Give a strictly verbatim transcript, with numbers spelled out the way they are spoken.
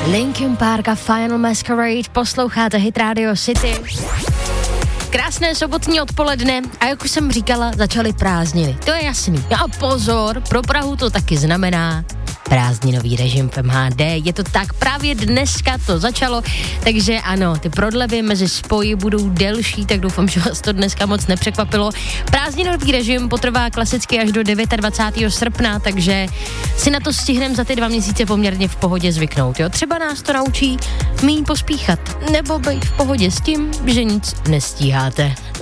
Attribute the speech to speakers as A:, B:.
A: Linkin Park a Final Masquerade, posloucháte Hit Radio City. Krásné sobotní odpoledne a jak už jsem říkala, začaly prázdniny. To je jasný. A pozor, pro Prahu to taky znamená prázdninový režim v M H D. Je to tak, právě dneska to začalo, takže ano, ty prodlevy mezi spoji budou delší, tak doufám, že vás to dneska moc nepřekvapilo. Prázdninový režim potrvá klasicky až do dvacátého devátého srpna, takže si na to stihneme za ty dva měsíce poměrně v pohodě zvyknout. Jo? Třeba nás to naučí míň pospíchat, nebo být v pohodě s tím, že nic nestíháte.